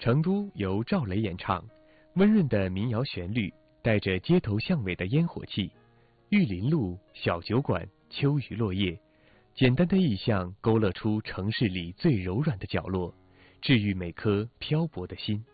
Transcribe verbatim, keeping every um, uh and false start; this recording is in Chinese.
成都由赵雷演唱，温润的民谣旋律带着街头巷尾的烟火气，玉林路、小酒馆、秋雨落叶，简单的意象勾勒出城市里最柔软的角落，治愈每颗漂泊的心。